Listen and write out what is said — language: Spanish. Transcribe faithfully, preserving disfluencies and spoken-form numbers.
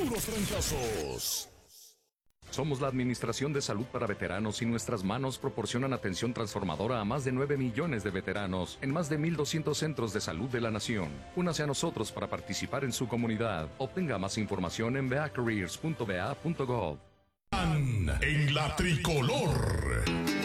Puros trancazos. Somos la Administración de Salud para Veteranos y nuestras manos proporcionan atención transformadora a más de nueve millones de veteranos en más de mil doscientos centros de salud de la nación. Únase a nosotros para participar en su comunidad. Obtenga más información en v a careers punto v a punto gov. En la tricolor.